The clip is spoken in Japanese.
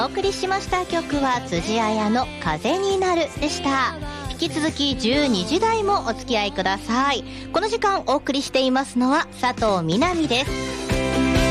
お送りしました曲は辻彩の風になるでした。引き続き12時台もお付き合いください。この時間お送りしていますのは佐藤みなみです。